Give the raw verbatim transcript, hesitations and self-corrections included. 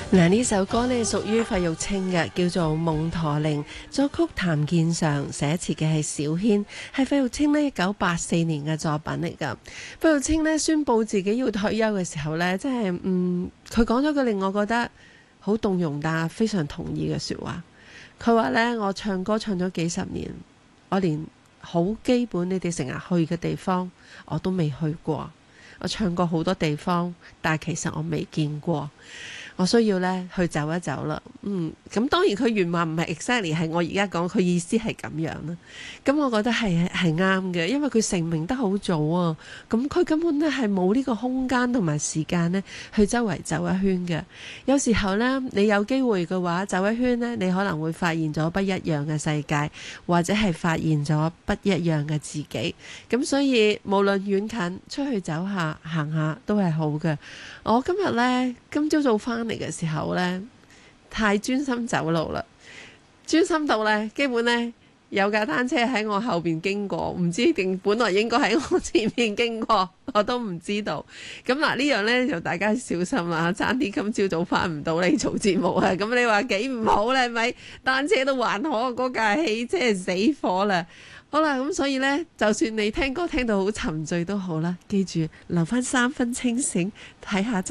嗱，呢首歌呢屬於費玉清嘅，叫做《夢駝鈴》，作曲譚健常，寫詞嘅係小軒，係費玉清呢一九八四年嘅作品嚟噶。費玉清呢宣布自己要退休嘅時候呢，真係嗯，佢講咗句令我覺得好動容但非常同意嘅說話。佢話呢：我唱歌唱咗幾十年，我連好基本你哋成日去嘅地方我都未去過。我唱過好多地方，但係其實我未見過。我需要咧去走一走啦，嗯，咁當然佢原話唔係 exactly 係我而家講，佢意思係咁樣啦。咁我覺得係係啱嘅，因為佢成名得好早啊，咁佢根本咧係冇呢個空間同埋時間咧去周圍走一圈嘅。有時候咧，你有機會嘅話走一圈咧，你可能會發現咗不一樣嘅世界，或者係發現咗不一樣嘅自己。咁所以無論遠近，出去走下行下都係好嘅。我今日咧今朝早翻嚟嘅時候呢，太專心走路啦，專心到呢，基本呢，有架單車喺我後邊經過，唔知定本來應該喺我前面經過，我都唔知道。咁嗱，呢樣呢，就大家小心啦，差啲今朝早翻唔到嚟做節目啊！咁你話幾唔好呢？係咪？單車都還可，嗰架汽車係死火啦。好啦，咁所以呢，就算你聽歌聽到好沉醉都好啦，記住留翻三分清醒，睇下。